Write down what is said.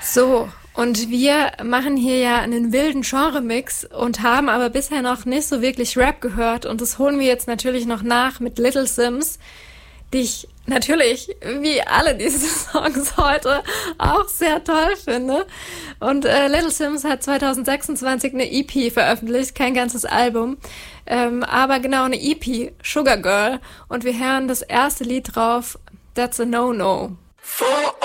So, und wir machen hier ja einen wilden Genre-Mix und haben aber bisher noch nicht so wirklich Rap gehört. Und das holen wir jetzt natürlich noch nach mit Little Sims, die ich natürlich, wie alle diese Songs heute, auch sehr toll finde. Und Little Sims hat 2026 eine EP veröffentlicht, kein ganzes Album, aber genau eine EP, Sugar Girl. Und wir hören das erste Lied drauf, That's a No-No. For